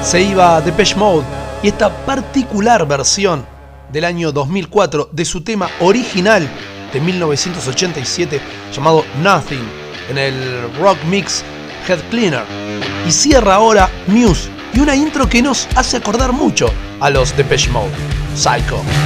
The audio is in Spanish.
se iba Depeche Mode y esta particular versión del año 2004 de su tema original de 1987 llamado Nothing en el Rock Mix Head Cleaner. Y cierra ahora Muse y una intro que nos hace acordar mucho a los Depeche Mode, Psycho.